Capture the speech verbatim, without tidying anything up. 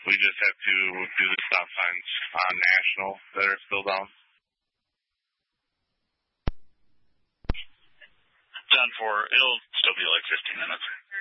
We just have to do the stop signs on National that are still down. Done for, it'll still be like fifteen minutes.